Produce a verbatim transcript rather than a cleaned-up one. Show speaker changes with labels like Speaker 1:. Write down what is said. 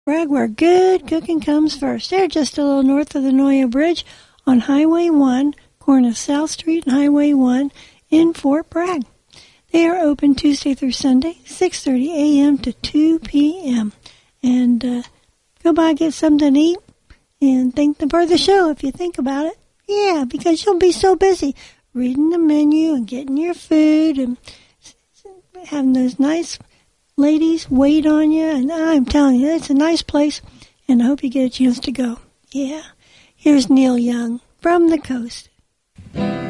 Speaker 1: Bragg, where good cooking comes first. They're just a little north of the Noyo Bridge on Highway one, corner of South Street and Highway one in Fort Bragg. They are open Tuesday through Sunday, six thirty a.m. to two p.m. And uh, go by and get something to eat and thank them for the show if you think about it. Yeah, because you'll be so busy reading the menu and getting your food and having those nice ladies wait on you. And I'm telling you, it's a nice place, and I hope you get a chance to go. Yeah. Here's Neil Young from the coast.